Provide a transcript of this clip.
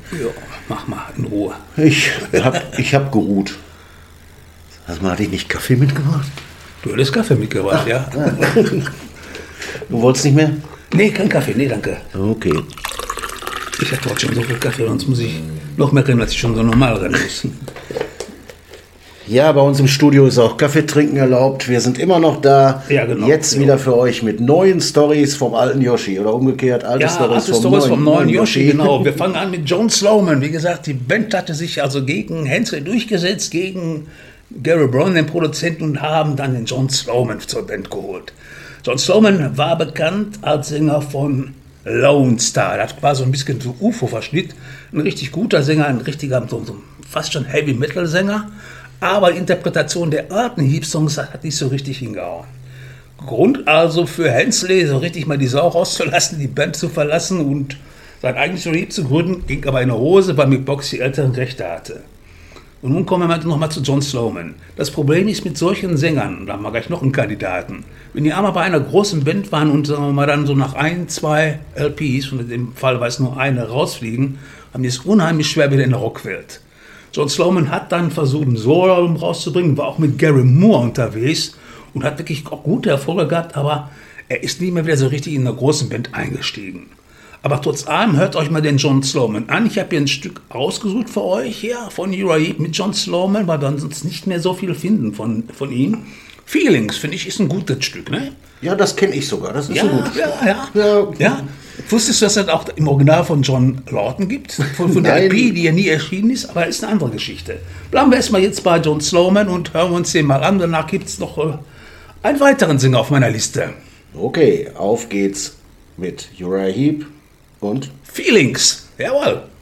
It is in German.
Ja, mach mal in Ruhe. Ich hab geruht. Sag mal, hatte ich nicht Kaffee mitgebracht? Du hättest Kaffee mitgebracht, ja? Du wolltest nicht mehr? Nee, kein Kaffee, nee, danke. Okay. Ich hatte heute schon so viel Kaffee, sonst muss ich noch mehr rennen, als ich schon so normal rennen muss. Ja, bei uns im Studio ist auch Kaffee trinken erlaubt. Wir sind immer noch da. Ja, genau. Jetzt wieder für euch mit neuen Stories vom alten Yoshi. Oder umgekehrt, alte Stories vom neuen Yoshi. Genau. Wir fangen an mit John Sloman. Wie gesagt, die Band hatte sich also gegen Hensley durchgesetzt, gegen Gary Brown, den Produzenten, und haben dann den John Sloman zur Band geholt. John Sloman war bekannt als Sänger von Lone Star. Das war so ein bisschen so UFO-Verschnitt. Ein richtig guter Sänger, ein richtiger, so fast schon Heavy-Metal-Sänger. Aber die Interpretation der alten Heap-Songs hat nicht so richtig hingehauen. Grund also für Hensley, so richtig mal die Sau rauszulassen, die Band zu verlassen und sein eigenes Heap zu gründen, ging aber in der Hose, weil Mick Box die älteren Rechte hatte. Und nun kommen wir noch mal zu John Sloman. Das Problem ist mit solchen Sängern, da haben wir gleich noch einen Kandidaten, wenn die einmal bei einer großen Band waren und sagen wir mal dann so nach 1, 2 LPs, und in dem Fall war es nur eine, rausfliegen, haben die es unheimlich schwer wieder in der Rockwelt. John Sloman hat dann versucht, ein Solo-Album rauszubringen, war auch mit Gary Moore unterwegs und hat wirklich auch gute Erfolge gehabt, aber er ist nie mehr wieder so richtig in einer großen Band eingestiegen. Aber trotz allem, hört euch mal den John Sloman an. Ich habe hier ein Stück ausgesucht für euch hier von Uriah Heep mit John Sloman, weil wir sonst nicht mehr so viel finden von ihm. Feelings, finde ich, ist ein gutes Stück, ne? Ja, das kenne ich sogar. Das ist ein gutes Stück. Ja. Wusstest du, dass es auch im Original von John Lawton gibt? Von der LP, die ja nie erschienen ist, aber ist eine andere Geschichte. Bleiben wir erstmal jetzt bei John Sloman und hören wir uns den mal an. Danach gibt es noch einen weiteren Sänger auf meiner Liste. Okay, auf geht's mit Uriah Heep und Feelings. Jawohl.